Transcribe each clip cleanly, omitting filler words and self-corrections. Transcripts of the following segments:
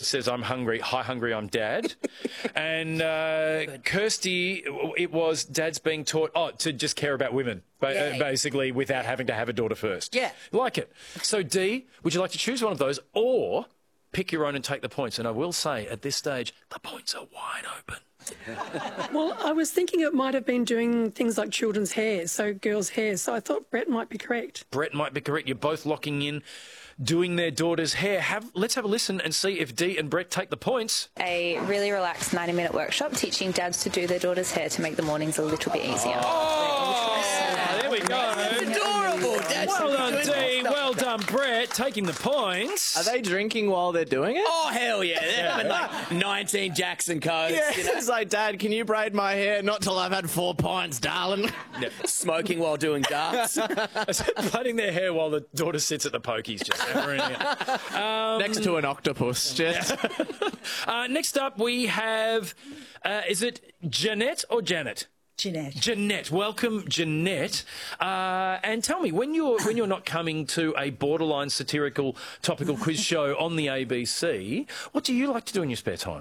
says, I'm hungry. Hi, hungry, I'm dad. And Kirsty, it was dad's being taught to just care about women, basically, without having to have a daughter first. Yeah. Like it. So, Dee, would you like to choose one of those or pick your own and take the points? And I will say, at this stage, the points are wide open. Well, I was thinking it might have been doing things like children's hair, so girls' hair, so I thought Brett might be correct. Brett might be correct. You're both locking in doing their daughter's hair. Let's have a listen and see if Dee and Brett take the points. A really relaxed 90-minute workshop teaching dads to do their daughter's hair to make the mornings a little bit easier. Oh, there we go. That's adorable. Well done, Dee. Well done, Brett, taking the points. Are they drinking while they're doing it? Oh, hell yeah. They're having like 19 Jackson codes. Yeah, You know? it's like, Dad, can you braid my hair? Not till I've had 4 pints, darling. Smoking while doing darts. Plaiting their hair while the daughter sits at the pokies, just hammering it. Next to an octopus. Just. Next up, we have, is it Jeanette or Janet? Jeanette. Jeanette, welcome, Jeanette. And tell me, when you're not coming to a borderline satirical topical quiz show on the ABC, what do you like to do in your spare time?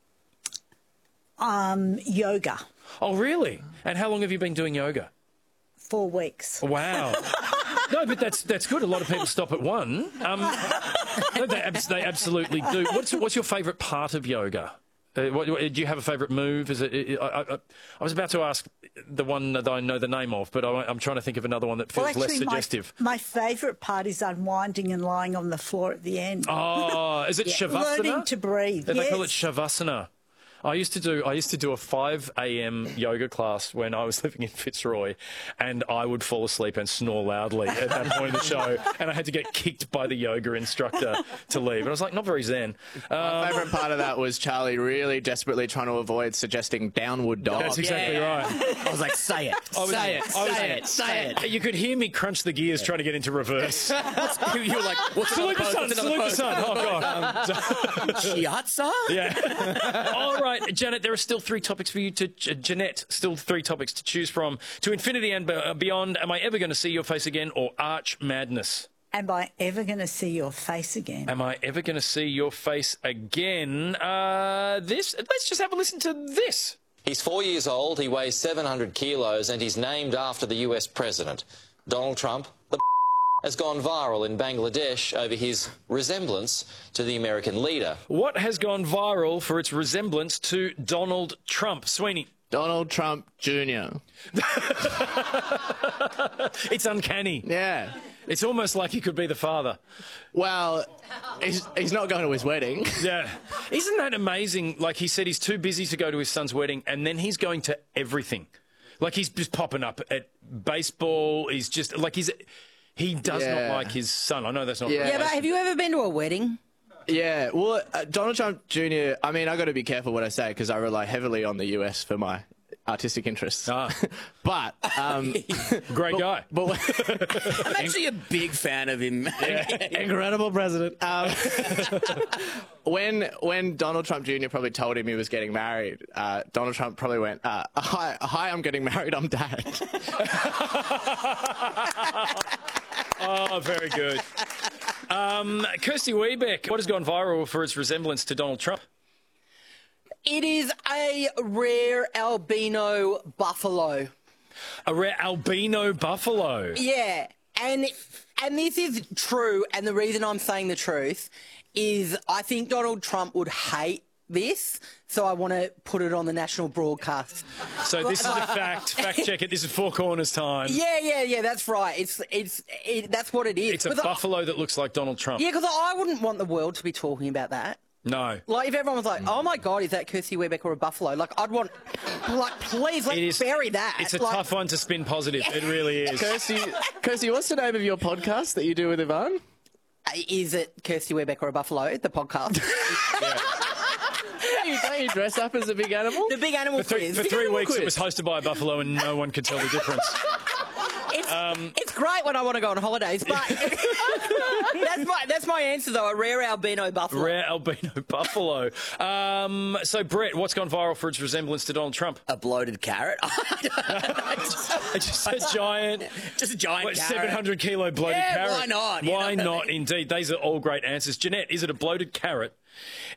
Yoga. Oh, really? And how long have you been doing yoga? 4 weeks. Wow. No, but that's good. A lot of people stop at one. No, they absolutely do. What's your favourite part of yoga? Do you have a favourite move? Is it? I was about to ask the one that I know the name of, but I'm trying to think of another one that feels less suggestive. My favourite part is unwinding and lying on the floor at the end. Oh, is it Shavasana? Learning to breathe. They call it Shavasana. I used to do a 5 a.m. yoga class when I was living in Fitzroy, and I would fall asleep and snore loudly at that point of the show, and I had to get kicked by the yoga instructor to leave. And I was like, not very zen. My favourite part of that was Charlie really desperately trying to avoid suggesting downward dog. That's exactly right. I was like, say it. Say it. You could hear me crunch the gears trying to get into reverse. You were like, what's Salute the sun, salute the sun. Oh, God. Shiatsu? Yeah. All right, Janet, there are still 3 topics for you Jeanette, still 3 topics to choose from. To infinity and beyond, am I ever going to see your face again, or Arch Madness? Am I ever going to see your face again? Am I ever going to see your face again? Let's just have a listen to this. He's 4 years old, he weighs 700 kilos, and he's named after the US president. Donald Trump, the has gone viral in Bangladesh over his resemblance to the American leader. What has gone viral for its resemblance to Donald Trump? Sweeney. Donald Trump Jr. It's uncanny. Yeah. It's almost like he could be the father. Well, he's not going to his wedding. Yeah. Isn't that amazing? Like, he said he's too busy to go to his son's wedding, and then he's going to everything. Like, he's just popping up at baseball. He's just, like, he does not like his son. I know that's not right. Yeah, but have you ever been to a wedding? Yeah, well, Donald Trump Jr., I mean, I got to be careful what I say because I rely heavily on the US for my artistic interests. But great guy. But I'm actually a big fan of him. Incredible president. When Donald Trump Jr. probably told him he was getting married, Donald Trump probably went, hi, I'm getting married, I'm dad. Oh, very good. Kirsty Wiebeck, what has gone viral for its resemblance to Donald Trump? It is a rare albino buffalo. A rare albino buffalo? Yeah, and this is true, and the reason I'm saying the truth is I think Donald Trump would hate this, so I want to put it on the national broadcast. So this is a fact. Fact check it. This is Four Corners time. Yeah. That's right. That's what it is. It's a buffalo that looks like Donald Trump. Yeah, because I wouldn't want the world to be talking about that. No. Like, if everyone was like, oh, my God, is that Kirsty Wiebeck or a buffalo? Like, I'd want, like, please, let's bury that. It's a tough one to spin positive. It really is. Kirsty, what's the name of your podcast that you do with Yvonne? Is it Kirsty Wiebeck or a buffalo, the podcast? Don't you dress up as a big animal? The big animal quiz. For 3 weeks, it was hosted by a buffalo and no one could tell the difference. It's great when I want to go on holidays, but that's my answer, though, a rare albino buffalo. Rare albino buffalo. So, Brett, what's gone viral for its resemblance to Donald Trump? A bloated carrot. Just a giant... Just a giant carrot. 700-kilo bloated carrot. Why not? Why not, indeed? These are all great answers. Jeanette, is it a bloated carrot?